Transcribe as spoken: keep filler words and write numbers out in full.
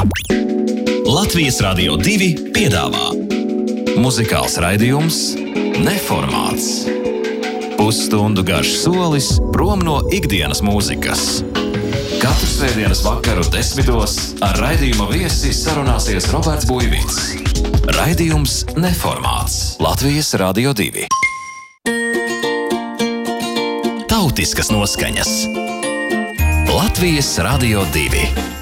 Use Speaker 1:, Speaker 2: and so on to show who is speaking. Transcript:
Speaker 1: Latvijas Radio divi piedāvā muzikāls raidījums Neformāts. Pusstundu garš solis prom no ikdienas mūzikas. Katru svētdienas vakaru desmitos ar raidījuma viesi sarunāsies Roberts Buivīts. Raidījums Neformāts. Latvijas Radio divi. Tautiskas noskaņas. Latvijas Radio divi.